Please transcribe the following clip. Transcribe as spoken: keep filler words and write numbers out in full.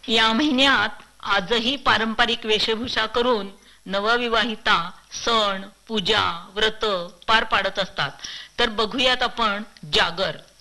या महिन्यात आजही पारंपरिक वेशभूषा करून नवविवाहिता सण पूजा व्रत पार पाडत असतात. तर बघूयात आपण जागर.